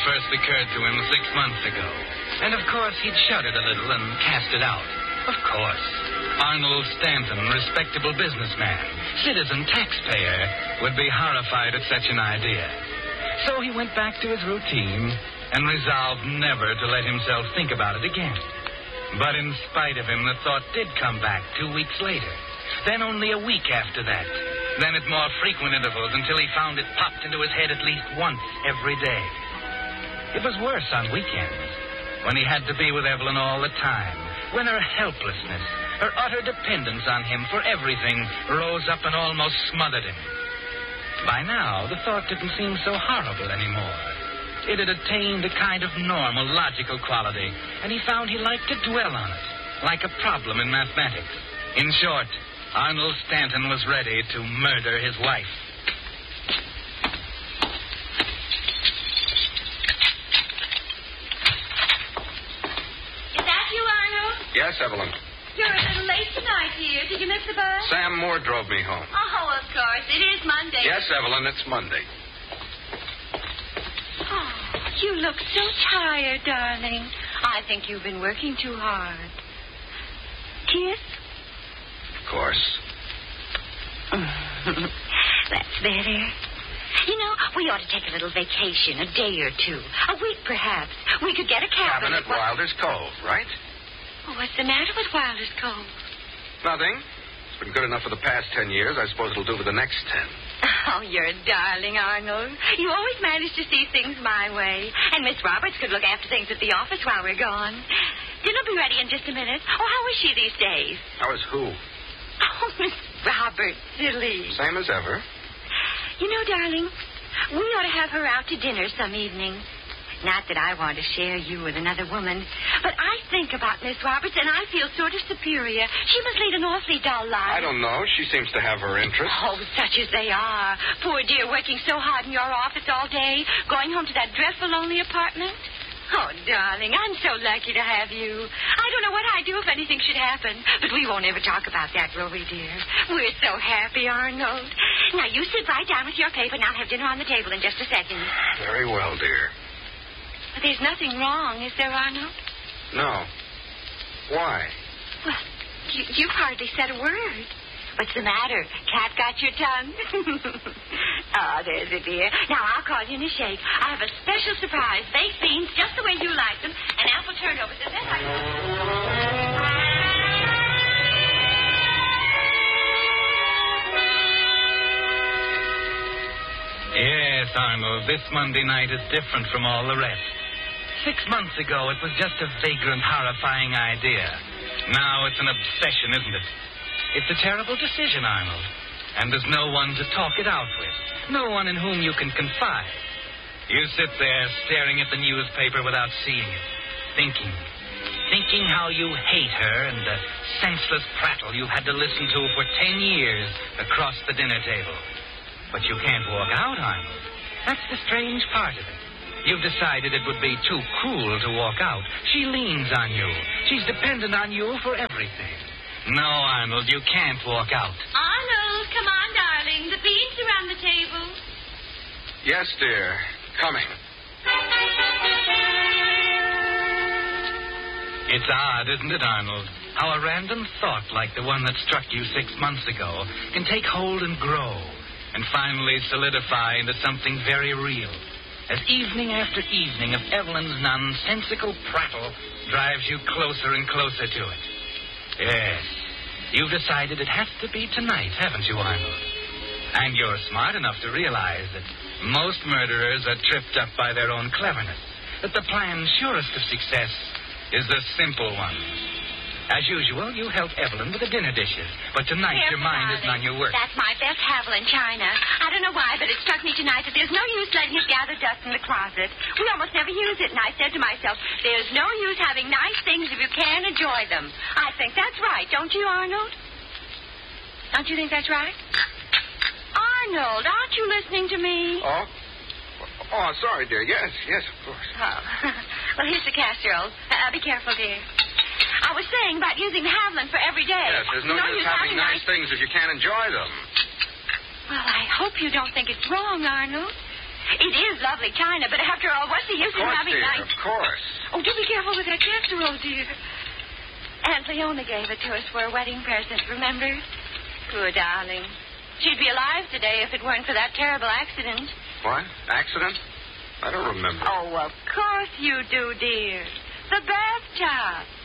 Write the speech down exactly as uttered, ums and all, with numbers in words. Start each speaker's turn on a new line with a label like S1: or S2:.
S1: first occurred to him six months ago. And, of course, he'd shuddered a little and cast it out. Of course. Arnold Stanton, respectable businessman, citizen taxpayer, would be horrified at such an idea. So he went back to his routine and resolved never to let himself think about it again. But in spite of him, the thought did come back two weeks later. Then only a week after that. Then at more frequent intervals until he found it popped into his head at least once every day. It was worse on weekends, when he had to be with Evelyn all the time, when her helplessness, her utter dependence on him for everything rose up and almost smothered him. By now, the thought didn't seem so horrible anymore. It had attained a kind of normal, logical quality, and he found he liked to dwell on it, like a problem in mathematics. In short, Arnold Stanton was ready to murder his wife.
S2: Is that you, Arnold?
S3: Yes, Evelyn.
S2: You're a little late tonight, dear. Did you miss the bus?
S3: Sam Moore drove me home.
S2: Oh, of course. It is Monday.
S3: Yes, Evelyn, it's Monday.
S2: Oh, you look so tired, darling. I think you've been working too hard. Kiss?
S3: Of course.
S2: That's better. You know, we ought to take a little vacation, a day or two. A week, perhaps. We could get a cabin.
S3: Cabin at Wilder's Cove, right?
S2: Oh, what's the matter with Wilder's Cove?
S3: Nothing. It's been good enough for the past ten years. I suppose it'll do for the next ten.
S2: Oh, you're a darling, Arnold. You always manage to see things my way. And Miss Roberts could look after things at the office while we're gone. Dinner'll be ready in just a minute. Oh, how is she these days?
S3: How is who?
S2: Oh, Miss Roberts, silly.
S3: Same as ever.
S2: You know, darling, we ought to have her out to dinner some evening. Not that I want to share you with another woman, but I think about Miss Roberts, and I feel sort of superior. She must lead an awfully dull life.
S3: I don't know. She seems to have her interests.
S2: Oh, such as they are. Poor dear, working so hard in your office all day, going home to that dreadful lonely apartment. Oh, darling, I'm so lucky to have you. I don't know what I'd do if anything should happen, but we won't ever talk about that, will we, dear? We're so happy, Arnold. Now, you sit right down with your paper, and I'll have dinner on the table in just a second.
S3: Very well, dear.
S2: But there's nothing wrong, is there, Arnold?
S3: No. Why?
S2: Well, you, you've hardly said a word. What's the matter? Cat got your tongue? Oh, there's it, dear. Now, I'll call you in a shake. I have a special surprise. Baked beans, just the way you like them, and apple turnovers. Is that right?
S1: Yes, Arnold, this Monday night is different from all the rest. Six months ago, it was just a vagrant, horrifying idea. Now it's an obsession, isn't it? It's a terrible decision, Arnold. And there's no one to talk it out with. No one in whom you can confide. You sit there staring at the newspaper without seeing it. Thinking. Thinking how you hate her and the senseless prattle you've had to listen to for ten years across the dinner table. But you can't walk out, Arnold. That's the strange part of it. You've decided it would be too cruel to walk out. She leans on you. She's dependent on you for everything. No, Arnold, you can't walk out.
S2: Arnold, come on, darling. The beans are on the table.
S3: Yes, dear. Coming.
S1: It's odd, isn't it, Arnold? How a random thought like the one that struck you six months ago can take hold and grow and finally solidify into something very real. As evening after evening of Evelyn's nonsensical prattle drives you closer and closer to it. Yes, you've decided it has to be tonight, haven't you, Arnold? And you're smart enough to realize that most murderers are tripped up by their own cleverness, that the plan surest of success is the simple one. As usual, you help Evelyn with the dinner dishes, but tonight
S2: Careful,
S1: your mind
S2: darling.
S1: isn't on your work.
S2: That's my best Haviland china. I don't know why, but it struck me tonight that there's no use letting it gather dust in the closet. We almost never use it, and I said to myself, there's no use having nice things if you can't enjoy them. I think that's right, don't you, Arnold? Don't you think that's right? Arnold, aren't you listening to me?
S3: Oh? Oh, sorry, dear. Yes, yes, of course.
S2: Oh. Well, here's the casserole. Uh, be careful, dear. I was saying about using the Haviland for every day.
S3: Yes, there's no, use having nice things if you can't enjoy them.
S2: Well, I hope you don't think it's wrong, Arnold. It is lovely china, but after all, what's the use
S3: Of
S2: in
S3: course,
S2: having
S3: dear,
S2: nice...
S3: of course.
S2: Oh, do be careful with that casserole, dear. Aunt Leona gave it to us for a wedding present, remember? Poor darling. She'd be alive today if it weren't for that terrible accident.
S3: What? Accident? I don't remember.
S2: Oh, of course you do, dear. The bathtub.